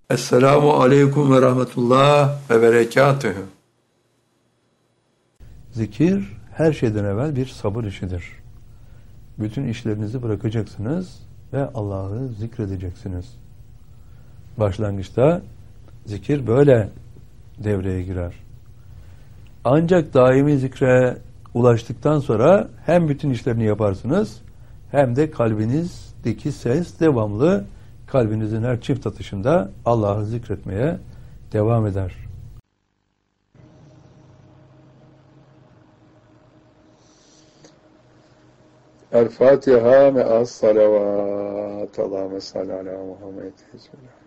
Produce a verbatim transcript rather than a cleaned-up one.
Esselamu aleyküm ve rahmetullah ve berekatühü. Zikir her şeyden evvel bir sabır işidir. Bütün işlerinizi bırakacaksınız ve Allah'ı zikredeceksiniz. Başlangıçta zikir böyle devreye girer. Ancak daimi zikre ulaştıktan sonra hem bütün işlerini yaparsınız hem de kalbinizdeki ses devamlı kalbinizin her çift atışında Allah'ı zikretmeye devam eder. El Fatiha me'as salavat. Allahümme salli ala Muhammed.